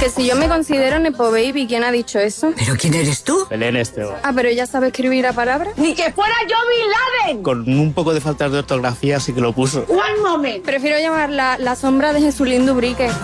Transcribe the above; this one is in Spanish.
Que si yo me considero Nepo Baby, ¿quién ha dicho eso? ¿Pero quién eres tú? Belén Esteban. Ah, pero ella sabe escribir la palabra. ¡Ni que fuera yo Bin Laden! Con un poco de faltas de ortografía sí que lo puso. One moment. Prefiero llamarla la sombra de Jesulín Dubrique.